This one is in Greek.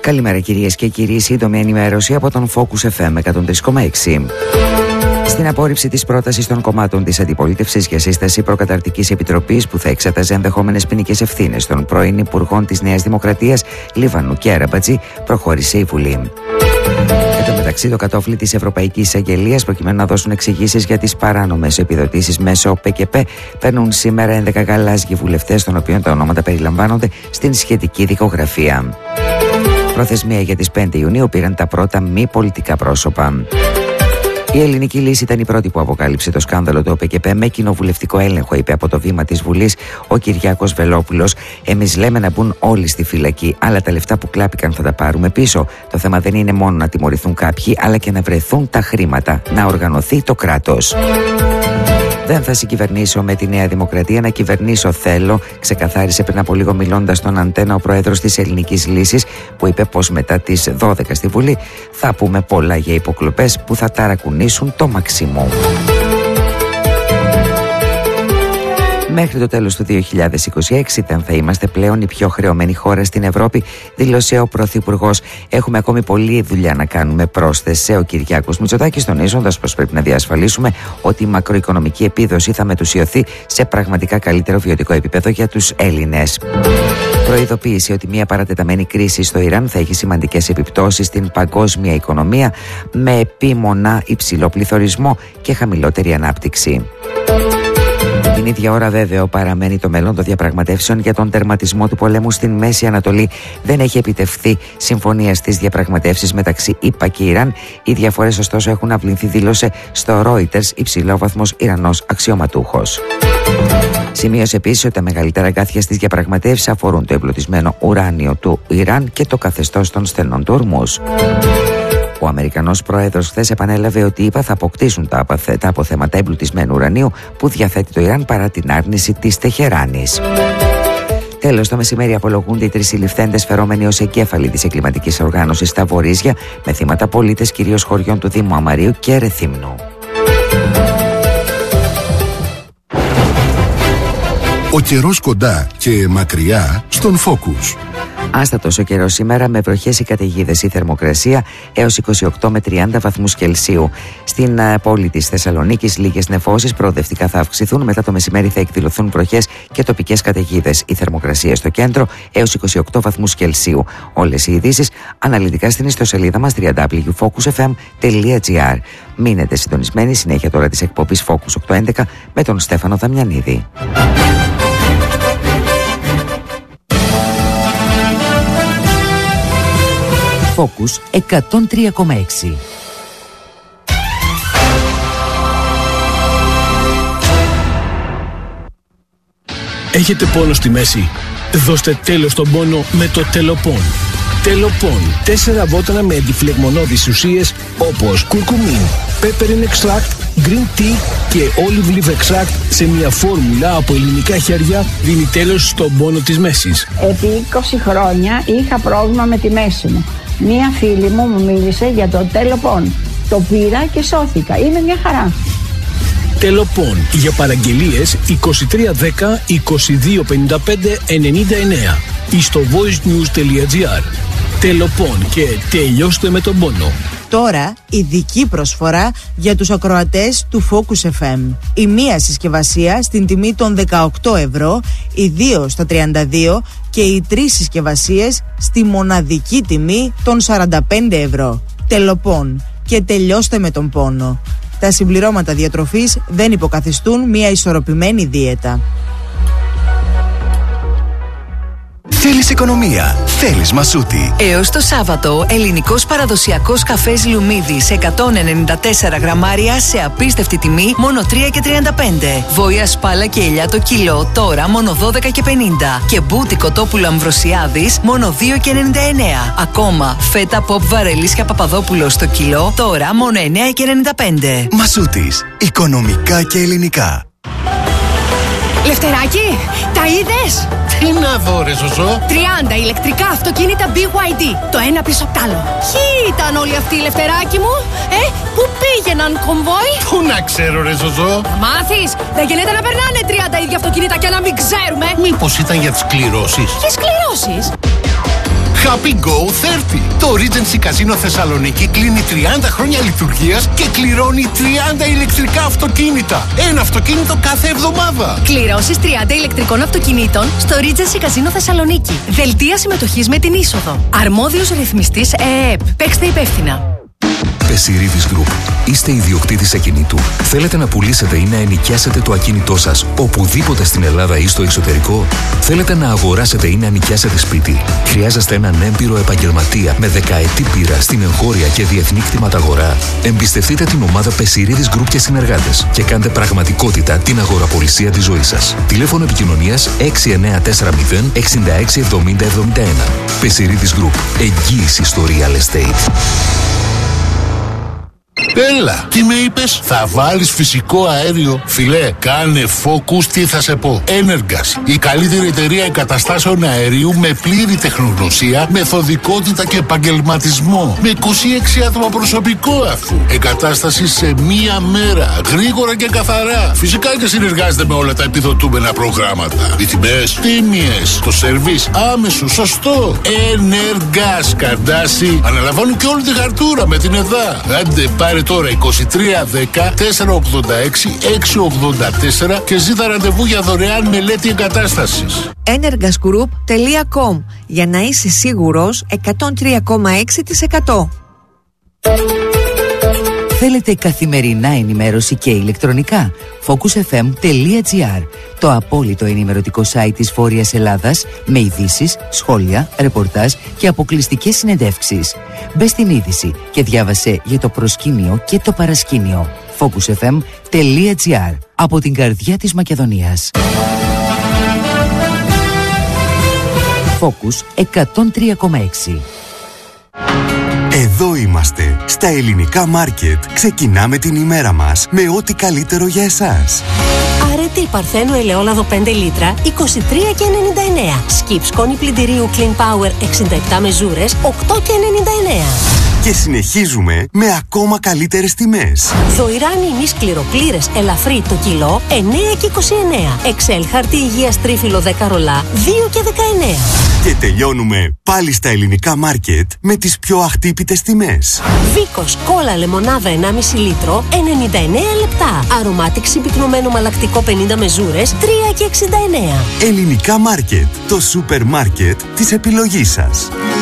Καλημέρα κυρίες και κύριοι, σύντομη ενημέρωση από τον Focus FM 103,6. Στην απόρριψη της πρότασης των κομμάτων της αντιπολίτευσης για σύσταση προκαταρκτικής επιτροπής που θα εξετάζει ενδεχόμενες ποινικές ευθύνες των πρώην υπουργών της Νέας Δημοκρατίας, Λίβανου και Αραμπατζή, προχώρησε η Βουλή. Εν τω μεταξύ, το κατόφλι της Ευρωπαϊκής Εισαγγελίας, προκειμένου να δώσουν εξηγήσεις για τις παράνομες επιδοτήσεις μέσω ΠΚΠ, παίρνουν σήμερα 11 γαλάζιοι βουλευτές, των οποίων τα ονόματα περιλαμβάνονται στην σχετική δικογραφία. Προθεσμία για τις 5 Ιουνίου πήραν τα πρώτα μη πολιτικά πρόσωπα. Η Ελληνική Λύση ήταν η πρώτη που αποκάλυψε το σκάνδαλο του ΟΠΚΠ με κοινοβουλευτικό έλεγχο, είπε από το βήμα της Βουλής ο Κυριάκος Βελόπουλος. Εμείς λέμε να μπουν όλοι στη φυλακή, αλλά τα λεφτά που κλάπηκαν θα τα πάρουμε πίσω. Το θέμα δεν είναι μόνο να τιμωρηθούν κάποιοι, αλλά και να βρεθούν τα χρήματα, να οργανωθεί το κράτος. Δεν θα συγκυβερνήσω με τη Νέα Δημοκρατία, να κυβερνήσω θέλω, ξεκαθάρισε πριν από λίγο μιλώντας στον Αντένα ο πρόεδρος της Ελληνικής Λύσης, που είπε πως μετά τις 12 στη Βουλή θα πούμε πολλά για υποκλοπές που θα ταρακουνήσουν το μαξιμό. Μέχρι το τέλος του 2026 δεν θα είμαστε πλέον η πιο χρεωμένη χώρα στην Ευρώπη, δήλωσε ο Πρωθυπουργός. Έχουμε ακόμη πολλή δουλειά να κάνουμε, πρόσθεσε ο Κυριάκος Μητσοτάκης, τονίζοντας πως πρέπει να διασφαλίσουμε ότι η μακροοικονομική επίδοση θα μετουσιωθεί σε πραγματικά καλύτερο βιωτικό επίπεδο για τους Έλληνες. Προειδοποίησε ότι μια παρατεταμένη κρίση στο Ιράν θα έχει σημαντικές επιπτώσεις στην παγκόσμια οικονομία, με επίμονα υψηλό πληθωρισμό και χαμηλότερη ανάπτυξη. Την ίδια ώρα, βέβαιο παραμένει το μέλλον των διαπραγματεύσεων για τον τερματισμό του πολέμου στην Μέση Ανατολή. Δεν έχει επιτευχθεί συμφωνία στις διαπραγματεύσεις μεταξύ ΗΠΑ και Ιράν. Οι διαφορές, ωστόσο, έχουν αυλυνθεί, δήλωσε στο Reuters υψηλόβαθμος Ιρανός αξιωματούχος. Σημείωσε επίσης ότι τα μεγαλύτερα αγκάθια στις διαπραγματεύσεις αφορούν το εμπλουτισμένο ουράνιο του Ιράν και το καθεστώς των στενών του Ορμούζ. Ο Αμερικανός πρόεδρος χθες επανέλαβε ότι οι ΗΠΑ θα αποκτήσουν τα αποθέματα εμπλουτισμένου ουρανίου που διαθέτει το Ιράν παρά την άρνηση της Τεχεράνης. Τέλος, το μεσημέρι απολογούνται οι 3 συλληφθέντες φερόμενοι ως εγκέφαλοι της εγκληματικής οργάνωσης στα Βορίζια, με θύματα πολίτες κυρίως χωριών του Δήμου Αμαρίου και Ρεθύμνου. Ο καιρός κοντά και μακριά στον Focus. Άστατος ο καιρός σήμερα, με βροχές ή καταιγίδες, η θερμοκρασία έως 28 με 30 βαθμούς Κελσίου. Στην πόλη της Θεσσαλονίκης λίγες νεφώσεις προοδευτικά θα αυξηθούν. Μετά το μεσημέρι θα εκδηλωθούν βροχές και τοπικές καταιγίδες. Η θερμοκρασία στο κέντρο έως 28 βαθμούς Κελσίου. Όλες οι ειδήσεις αναλυτικά στην ιστοσελίδα μας www.focusfm.gr. Μείνετε συντονισμένοι, συνέχεια τώρα της εκπομπής Focus 811 με τον Στέφανο Δαμιανίδη. Focus 103,6. Έχετε πόνο στη μέση? Δώστε τέλος στον πόνο με το Τελοπών. Τελοπών. 4 βότανα με αντιφλεγμονώδεις ουσίες όπως κουρκουμίν, peppermint extract, green tea και olive leaf extract σε μια φόρμουλα από ελληνικά χέρια δίνει τέλος στον πόνο της μέσης. Επί 20 χρόνια είχα πρόβλημα με τη μέση μου. Μία φίλη μου μίλησε για το Τελοπών. Το πήρα και σώθηκα. Είναι μια χαρά. Τελοπών. Για παραγγελίες 2310 2255 99 ή στο voicenews.gr. Τελοπών και τελειώστε με τον πόνο. Τώρα ειδική προσφορά για τους ακροατές του Focus FM. Η μία συσκευασία στην τιμή των 18 ευρώ, οι 2 στα 32 και οι 3 συσκευασίες στη μοναδική τιμή των 45 ευρώ. Τελοπών και τελειώστε με τον πόνο. Τα συμπληρώματα διατροφής δεν υποκαθιστούν μια ισορροπημένη δίαιτα. Θέλεις οικονομία, θέλεις Μασούτη. Έως το Σάββατο, ελληνικός παραδοσιακός καφές Λουμίδης 194 γραμμάρια σε απίστευτη τιμή, μόνο 3,35. Βόια σπάλα και ελιά το κιλό, τώρα μόνο 12,50. Και μπούτι κοτόπουλο Αμβροσιάδης, μόνο 2,99. Ακόμα, φέτα ποπ βαρελίσια Παπαδόπουλο στο κιλό, τώρα μόνο 9,95. Μασούτης, οικονομικά και ελληνικά. Λευτεράκι, τα είδες? Τι να δω ρε Ζωζό? 30 ηλεκτρικά αυτοκίνητα BYD, το ένα πίσω απ' τ' άλλο. Ποιοι ήταν όλοι αυτοί, Λευτεράκι μου? Πού πήγαιναν, κομβόι? Πού να ξέρω ρε Ζωζό? Θα μάθεις, δεν γίνεται να περνάνε 30 ίδια αυτοκίνητα και να μην ξέρουμε. Μήπως ήταν για τις κληρώσεις? Ποιες κληρώσεις? Happy Go 30. Το Regency Casino Θεσσαλονίκη κλείνει 30 χρόνια λειτουργίας και κληρώνει 30 ηλεκτρικά αυτοκίνητα. Ένα αυτοκίνητο κάθε εβδομάδα. Κληρώσεις 30 ηλεκτρικών αυτοκινήτων στο Regency Casino Θεσσαλονίκη. Δελτία συμμετοχής με την είσοδο. Αρμόδιος ρυθμιστής ΕΕΠ. Παίξτε υπεύθυνα. Πεσιρίδης Group. Είστε ιδιοκτήτης ακινήτου. Θέλετε να πουλήσετε ή να ενοικιάσετε το ακίνητό σας οπουδήποτε στην Ελλάδα ή στο εξωτερικό. Θέλετε να αγοράσετε ή να νοικιάσετε σπίτι. Χρειάζεστε έναν έμπειρο επαγγελματία με δεκαετή πείρα στην εγχώρια και διεθνή κτηματαγορά. Εμπιστευτείτε την ομάδα Πεσιρίδης Group και συνεργάτες και κάντε πραγματικότητα την αγοραπολισία της ζωής σας. Τηλέφωνο επικοινωνίας 6940 66 70 71. Πεσιρίδης Group. Εγγύηση στο real estate. Έλα, τι με είπες? Θα βάλεις φυσικό αέριο? Φιλέ, κάνε focus, τι θα σε πω. Energas, η καλύτερη εταιρεία εγκαταστάσεων αερίου με πλήρη τεχνογνωσία, μεθοδικότητα και επαγγελματισμό. Με 26 άτομα προσωπικό αφού. Εγκατάσταση σε μία μέρα. Γρήγορα και καθαρά. Φυσικά και συνεργάζεται με όλα τα επιδοτούμενα προγράμματα. Οι τιμές τίμιες. Το σερβίς άμεσο, σωστό. Energas, Καρντάση. Αναλαμβάνουν και όλη τη χαρτούρα με την ΕΔΑ. Άντε, πάρε τώρα 2310 486 684 και ζήτα ραντεβού για δωρεάν μελέτη εγκατάστασης. energasgroup.com για να είσαι σίγουρος 103,6%. Θέλετε καθημερινά ενημέρωση και ηλεκτρονικά? focusfm.gr, το απόλυτο ενημερωτικό site της Βόρειας Ελλάδας με ειδήσεις, σχόλια, ρεπορτάζ και αποκλειστικές συνεντεύξεις. Μπες στην είδηση και διάβασε για το προσκήνιο και το παρασκήνιο. focusfm.gr, από την καρδιά της Μακεδονίας. Focus 103,6. Εδώ είμαστε, στα ελληνικά μάρκετ. Ξεκινάμε την ημέρα μας με ό,τι καλύτερο για εσάς. Αρετή Παρθένου ελαιόλαδο 5 λίτρα, 23,99. Σκιπ σκόνη πλυντηρίου Clean Power 67 μεζούρες, 8,99. Και συνεχίζουμε με ακόμα καλύτερες τιμές. Δοϊράνι ημίς κληροπλήρες ελαφρύ το κιλό, 9,29. Εξέλ χαρτί υγείας τρίφυλλο 10 ρολά, 2,19. Και τελειώνουμε πάλι στα ελληνικά μάρκετ με τις πιο αχτύπητες τιμές. Βίκος κόλλα λεμονάδα 1,5 λίτρο, 99 λεπτά. Αρωμάτιξη πυκνωμένο μαλακτικό 50 μεζούρες, 3,69. Ελληνικά μάρκετ, το σούπερ μάρκετ της επιλογής σας.